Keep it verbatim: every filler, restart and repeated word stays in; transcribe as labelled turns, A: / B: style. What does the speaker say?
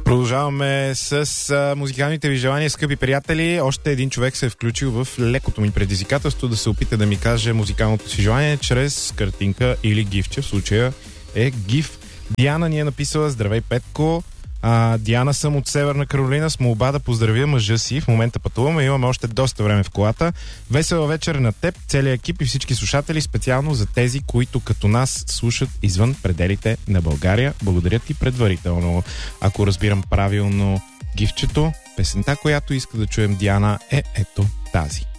A: Продължаваме с а, музикалните ви желания, скъпи приятели. Още един човек се е включил в лекото ми предизвикателство да се опита да ми каже музикалното си желание чрез картинка или гифче. В случая е гиф. Диана ни е написала: здравей, Петко. А, Диана, съм от Северна Каролина с молба да поздравя мъжа си. В момента пътуваме, имаме още доста време в колата. Весела вечер на теб, целият екип и всички слушатели, специално за тези, които като нас слушат извън пределите на България. Благодаря ти предварително. Ако разбирам правилно гифчето, песента, която иска да чуем Диана, е ето тази.